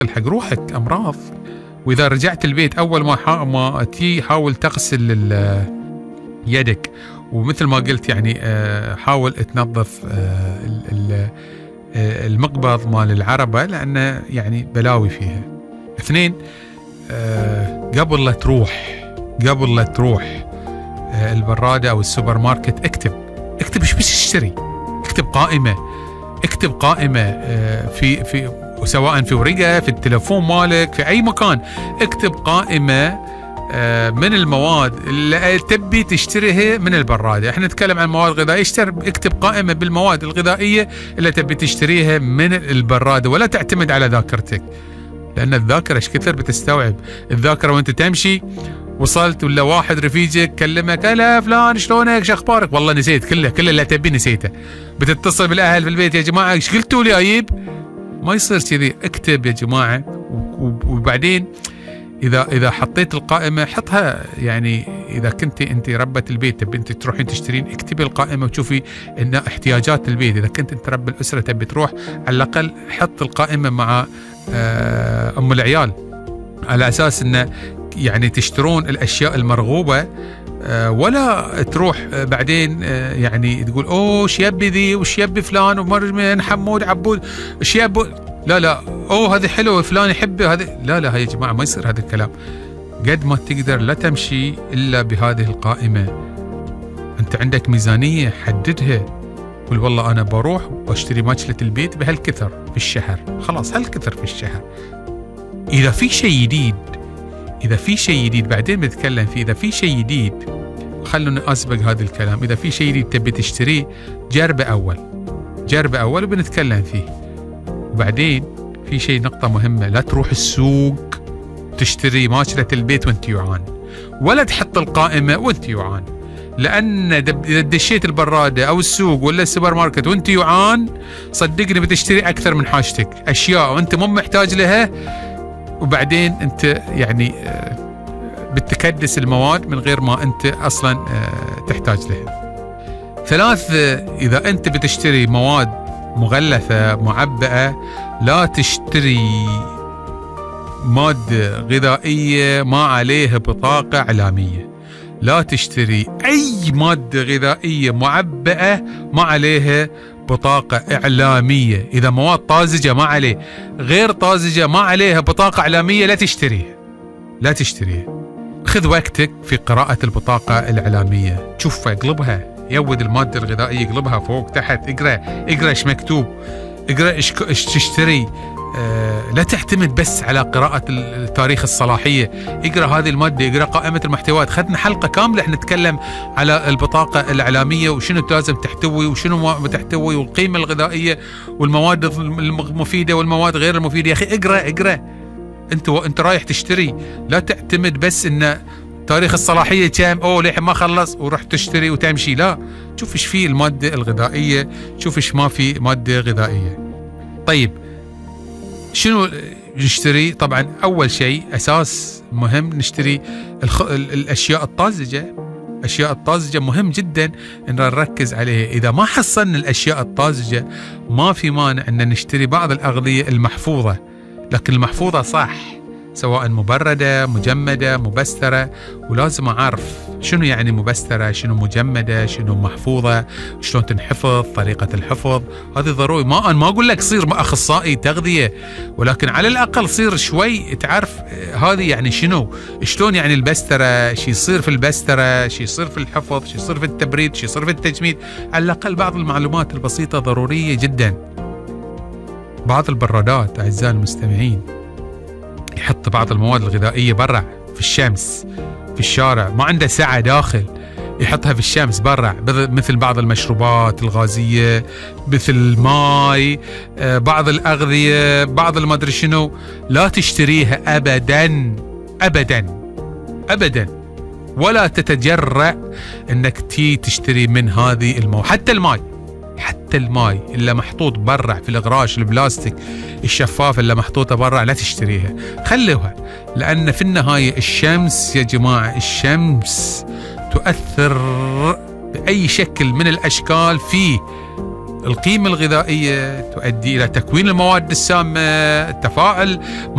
حق روحك امراض. واذا رجعت البيت اول ما تي حاول تغسل يدك، ومثل ما قلت يعني حاول تنظف المقبض مال العربة لأنه يعني بلاوي فيها. 2 قبل لا تروح البرادة أو السوبر ماركت اكتب ايش بتشتري. اكتب قائمة في سواء في ورقة، في التلفون مالك، في أي مكان. اكتب قائمة من المواد اللي تبي تشتريها من البرادة. احنا نتكلم عن مواد غذائية، اكتب قائمة بالمواد الغذائية اللي تبي تشتريها من البرادة، ولا تعتمد على ذاكرتك، لأن الذاكرة ايش كثر بتستوعب. الذاكرة وانت تمشي وصلت ولا واحد رفيجك كلمك، هلا فلان شلونك شو اخبارك، والله نسيت كل اللي تبي نسيته. بتتصل بالاهل في البيت، يا جماعة ايش قلتوا لي اجيب؟ ما يصير كذي. اكتب يا جماعة. وبعدين إذا حطيت القائمة حطها، يعني إذا كنت أنت ربة البيت تبي أنت تروحين تشترين، اكتبي القائمة وشوفي إن احتياجات البيت. إذا كنت أنت رب الأسرة تبي تروح، على الأقل حط القائمة مع أم العيال، على أساس إنه يعني تشترون الأشياء المرغوبة، ولا تروح بعدين يعني تقول وش يبي ذي وش يبي فلان ومرجمين حمود عبود وش يبي. لا هذه حلوه فلان يحبه هذه. لا يا جماعه ما يصير هذا الكلام. قد ما تقدر لا تمشي الا بهذه القائمه. انت عندك ميزانيه حددها، قل والله انا بروح واشتري ماكله البيت بهالكثر في الشهر، خلاص هالكثر في الشهر. اذا في شيء جديد بعدين بنتكلم فيه. اذا في شيء جديد خلونا اسبق هذا الكلام. اذا في شيء جديد تبي تشتريه جربه اول وبنتكلم فيه. وبعدين في شيء نقطة مهمة، لا تروح السوق تشتري ماكلة البيت وانت يوعان، ولا تحط القائمة وانت يوعان، لأن إذا دشيت البرادة أو السوق ولا السوبر ماركت وانت يوعان، صدقني بتشتري أكثر من حاجتك، أشياء وانت مو محتاج لها، وبعدين انت يعني بتكدس المواد من غير ما انت أصلا تحتاج لها. 3 إذا انت بتشتري مواد مغلفة معبأة، لا تشتري مادة غذائية ما عليها بطاقة إعلامية. لا تشتري أي مادة غذائية معبأة ما عليها بطاقة إعلامية. إذا مواد طازجة ما عليه، غير طازجة ما عليها بطاقة إعلامية، لا تشتريها. خذ وقتك في قراءة البطاقة الإعلامية، شوفها اقلبها، يود المادة الغذائية اقلبها فوق تحت، اقرأ ايش مكتوب، اقرأ ايش تشتري. لا تعتمد بس على قراءة تاريخ الصلاحية، اقرأ هذه المادة، اقرأ قائمة المحتويات. خدنا حلقة كاملة احنا نتكلم على البطاقة الإعلامية وشنو لازم تحتوي وشنو ما تحتوي، والقيمة الغذائية والمواد المفيدة والمواد غير المفيدة. يا أخي اقرأ. انت رايح تشتري، لا تعتمد بس ان تاريخ الصلاحية كم ليه ما خلص وروح تشتري وتمشي. لا، شوف ايش فيه المادة الغذائية، شوف ايش ما في مادة غذائية. طيب شنو نشتري؟ طبعا اول شيء اساس مهم نشتري الاشياء الطازجة. الاشياء الطازجة مهم جدا ان نركز عليها. اذا ما حصلنا الاشياء الطازجة ما في مانع ان نشتري بعض الاغذية المحفوظة، لكن المحفوظة صح، سواء مبردة مجمدة مبسترة. ولازم أعرف شنو يعني مبسترة، شنو مجمدة، شنو محفوظة، شلون تنحفظ، طريقة الحفظ. هذه ضروري. أنا ما أقول لك صير أخصائي تغذية، ولكن على الأقل صير شوي تعرف هذه يعني شنو، شلون يعني البسترة، شي يصير في البسترة، شي يصير في الحفظ، شي يصير في التبريد، شي يصير في التجميد. على الأقل بعض المعلومات البسيطة ضرورية جدا. بعض البرادات أعزائي المستمعين يحط بعض المواد الغذائية برا في الشمس في الشارع، ما عنده سعة داخل يحطها في الشمس برا، مثل بعض المشروبات الغازية، مثل الماي، بعض الأغذية، بعض المدري شنو. لا تشتريها أبدا أبدا أبدا، ولا تتجرأ أنك تشتري من هذه المواد. حتى الماي اللي محطوط برا في الغراش البلاستيك الشفاف اللي محطوطة برا لا تشتريها، خلوها، لأن في النهاية الشمس يا جماعة، الشمس تؤثر بأي شكل من الأشكال في القيمة الغذائية تؤدي إلى تكوين المواد السامة، التفاعل